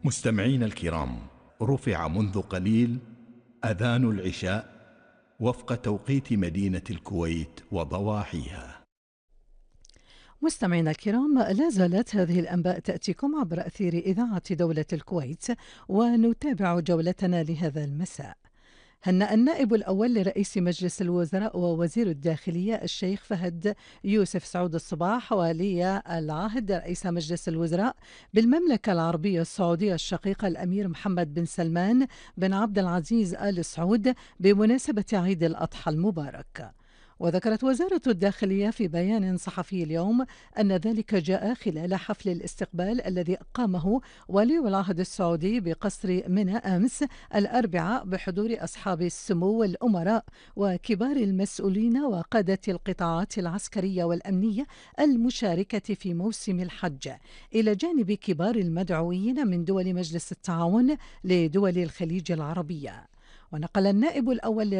مستمعين الكرام، رفع منذ قليل أذان العشاء وفق توقيت مدينة الكويت وضواحيها. مستمعينا الكرام، لا زالت هذه الأنباء تأتيكم عبر أثير إذاعة دولة الكويت، ونتابع جولتنا لهذا المساء. هنأ النائب الأول لرئيس مجلس الوزراء ووزير الداخلية الشيخ فهد يوسف سعود الصباح ولي العهد رئيس مجلس الوزراء بالمملكة العربية السعودية الشقيقة الأمير محمد بن سلمان بن عبد العزيز آل سعود بمناسبة عيد الأضحى المبارك. وذكرت وزارة الداخلية في بيان صحفي اليوم أن ذلك جاء خلال حفل الاستقبال الذي أقامه ولي العهد السعودي بقصر منى أمس الأربعاء بحضور أصحاب السمو الأمراء وكبار المسؤولين وقادة القطاعات العسكرية والأمنية المشاركة في موسم الحج، إلى جانب كبار المدعوين من دول مجلس التعاون لدول الخليج العربية. ونقل النائب الأول